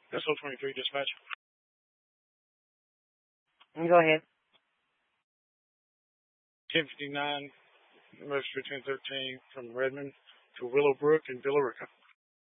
SO23 dispatch. Go ahead. 1059, emergency 1013 from Redmond to Willowbrook and Villa Rica.